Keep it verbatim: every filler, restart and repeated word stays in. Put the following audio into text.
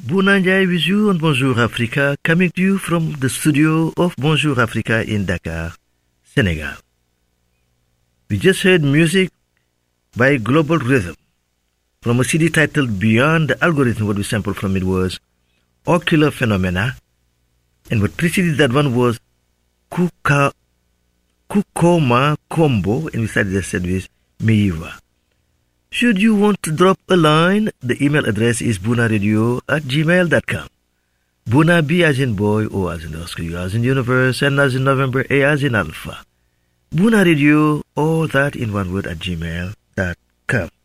Bounanjay with you on Bonjour Africa, coming to you from the studio of Bonjour Africa in Dakar, Senegal. We just heard music by Global Rhythm from a C D titled Beyond the Algorithm. What we sampled from it was Ocular Phenomena, and what preceded that one was Kuka, Kukoma Combo, and we started the set with Meiva. Should you want to drop a line, the email address is bunaradio at gmail dot com. Buna, B as in boy, O as in Oscar, U as in universe, N as in November, A as in alpha. Buna Radio, all that in one word at gmail dot com.